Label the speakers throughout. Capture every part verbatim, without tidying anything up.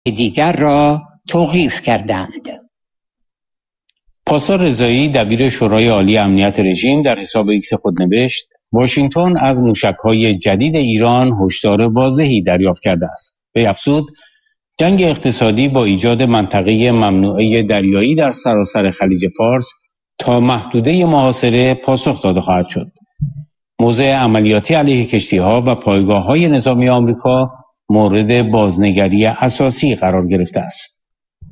Speaker 1: دیگر را توقیف کردند.
Speaker 2: پاسا رضایی دبیر شورای عالی امنیت رژیم در حساب ایکس خود نوشت واشنگتن از موشک‌های جدید ایران هشدار واضحی دریافت کرده است. وی افزود جنگ اقتصادی با ایجاد منطقه ممنوعه دریایی در سراسر خلیج فارس تا محدوده محاصره پاسخ داده خواهد شد. موضع عملیاتی علیه کشتی‌ها و پایگاه‌های نظامی آمریکا مورد بازنگری اساسی قرار گرفته است.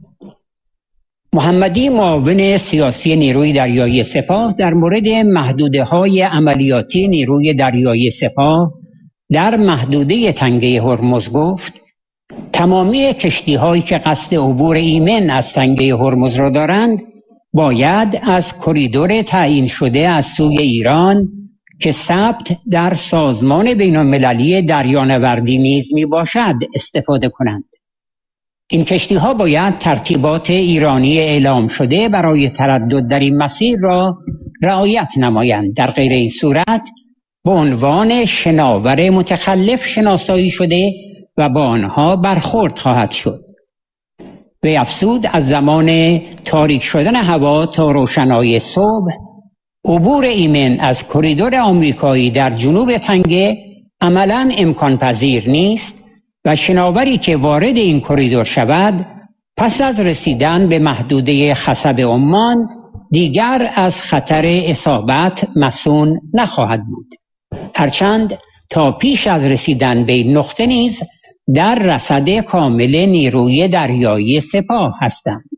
Speaker 1: محمدی معاون سیاسی نیروی دریایی سپاه در مورد محدوده‌های عملیاتی نیروی دریایی سپاه در محدوده تنگه هرمز گفت تمامی کشتی‌هایی که قصد عبور ایمن از تنگه هرمز را دارند باید از کریدور تعیین شده از سوی ایران که ثبت در سازمان بین‌المللی دریانوردی نیز می باشد استفاده کنند. این کشتی‌ها باید ترتیبات ایرانی اعلام شده برای تردد در این مسیر را رعایت نمایند. در غیر این صورت به عنوان شناور متخلف شناسایی شده و با آنها برخورد خواهد شد. وی افزود از زمان تاریک شدن هوا تا روشنایی صبح عبور ایمن از کریدور آمریکایی در جنوب تنگه عملاً امکان پذیر نیست و شناوری که وارد این کریدور شود پس از رسیدن به محدوده خصب عمان دیگر از خطر اصابت مصون نخواهد بود. هرچند تا پیش از رسیدن به این نقطه نیز در رصد کامل نیروی دریایی سپاه هستند.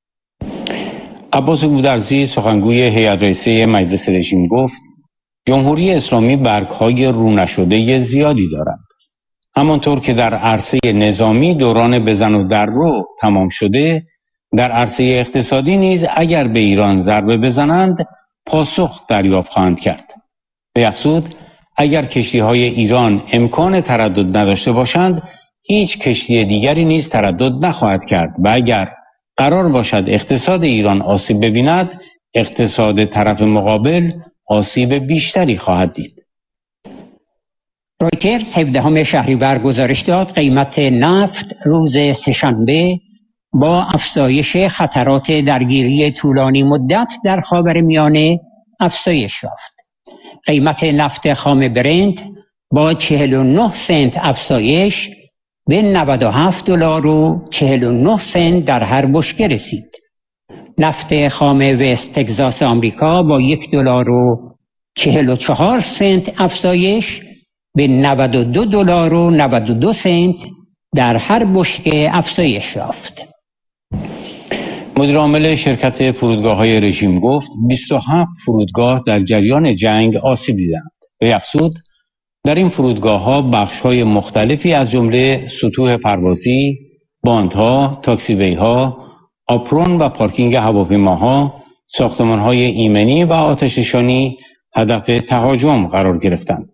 Speaker 2: عباس گودرزی سخنگوی هیئت رئیسه مجلس رژیم گفت جمهوری اسلامی برگ‌های رو نشده زیادی دارد. همانطور که در عرصه نظامی دوران بزن و در رو تمام شده، در عرصه اقتصادی نیز اگر به ایران ضربه بزنند پاسخ دریافت خواهند کرد. به افزود اگر کشتی‌های ایران امکان تردد نداشته باشند هیچ کشتی دیگری نیز تردد نخواهد کرد و اگر قرار باشد اقتصاد ایران آسیب ببیند اقتصاد طرف مقابل آسیب بیشتری خواهد دید.
Speaker 1: رویترز هفدهم شهریور گزارش داد قیمت نفت روز سه‌شنبه با افزایش خطرات درگیری طولانی مدت در خاورمیانه افزایش یافت. قیمت نفت خام برنت با چهل و نه سنت افزایش به نود و هفت دلار و چهل و نه سنت در هر بشکه رسید. نفت خام وست تگزاس آمریکا با یک دلار و چهل و چهار سنت افزایش به نود و دو دلار و نود و دو سنت در هر بشکه افزایش یافت.
Speaker 2: مدیر عامل شرکت فرودگاه‌های رژیم گفت بیست و هفت فرودگاه در جریان جنگ آسیب دیدند. و افزود در این فرودگاه‌ها بخش‌های مختلفی از جمله سطوح پروازی، باندها، تاکسی‌وی‌ها، آپرون و پارکینگ هواپیماها، ساختمان‌های ایمنی و آتش‌نشانی هدف تهاجم قرار گرفتند.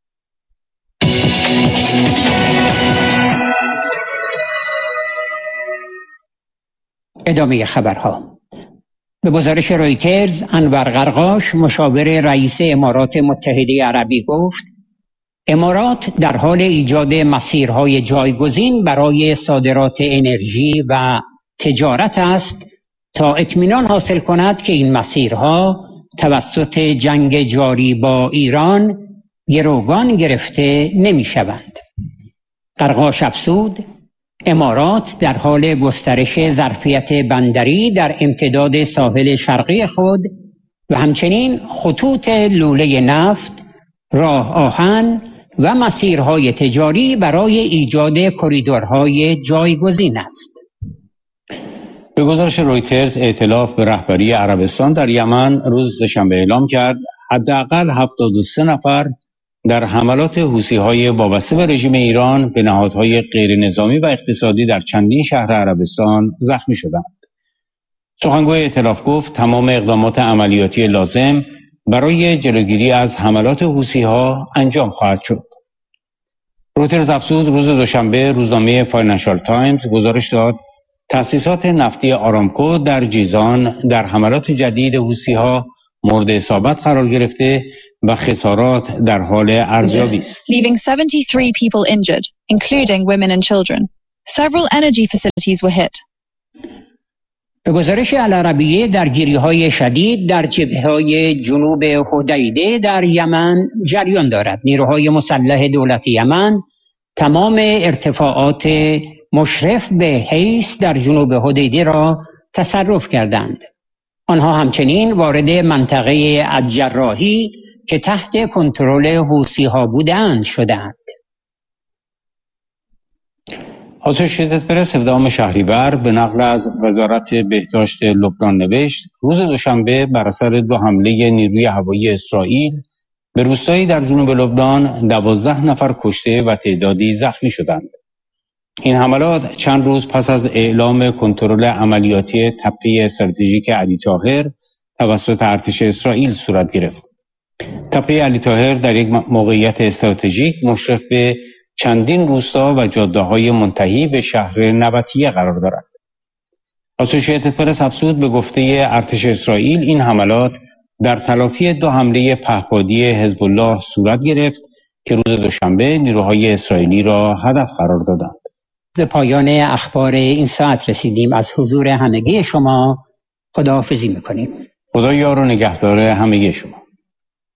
Speaker 1: ادامه خبرها. به گزارش رویترز انور قرقاش مشاور رئیس امارات متحده عربی گفت امارات در حال ایجاد مسیرهای جایگزین برای صادرات انرژی و تجارت است تا اطمینان حاصل کند که این مسیرها توسط جنگ جاری با ایران گروگان گرفته نمی شوند. قرقاش افزود امارات در حال گسترش ظرفیت بندری در امتداد ساحل شرقی خود و همچنین خطوط لوله نفت، راه آهن و مسیرهای تجاری برای ایجاد کریدورهای جایگزین است.
Speaker 2: به گزارش رویترز ائتلاف به رهبری عربستان در یمن روز سه‌شنبه اعلام کرد حداقل هفتاد و سه نفر در حملات حوثی‌های وابسته به رژیم ایران به نهادهای غیر نظامی و اقتصادی در چندین شهر عربستان زخمی شدند. سخنگوی ائتلاف گفت تمام اقدامات عملیاتی لازم برای جلوگیری از حملات حوثی‌ها انجام خواهد شد. رویترز افزود روز دوشنبه روزنامه فاینانشال تایمز گزارش داد تأسیسات نفتی آرامکو در جیزان در حملات جدید حوثی‌ها مورد اصابت قرار گرفته و خسارات در حال ارزیابی است.
Speaker 3: Leaving seventy-three people injured, including women and children. Several energy facilities were hit.
Speaker 1: به گزارش العربیه درگیری‌های شدید در جبهه‌های جنوب حدیده در یمن جریان دارد. نیروهای مسلح دولت یمن تمام ارتفاعات مشرف به حیث در جنوب حدیده را تصرف کردند. آنها همچنین وارد منطقه الجراحی که تحت کنترل حوثی‌ها بودند شدند.
Speaker 2: آسوشیتد پرس هفدهم شهریور به نقل از وزارت بهداشت لبنان نوشت روز دوشنبه بر اثر دو حمله نیروی هوایی اسرائیل به روستایی در جنوب لبنان دوازده نفر کشته و تعدادی زخمی شدند. این حملات چند روز پس از اعلام کنترل عملیاتی تپه استراتژیک علی طاهر توسط ارتش اسرائیل صورت گرفت. تپه علی طاهر در یک موقعیت استراتژیک مشرف به چندین روستا و جاده‌های منتهی به شهر نبطیه قرار دارد. آسوشیتد پرس افزود به گفته ارتش اسرائیل این حملات در تلافی دو حمله پهپادی حزب الله صورت گرفت که روز دوشنبه نیروهای اسرائیلی را هدف قرار دادند.
Speaker 1: به پایان اخبار این ساعت رسیدیم. از حضور همگی شما خداحافظی می‌کنیم.
Speaker 2: خدا یار و نگهدار همگی شما.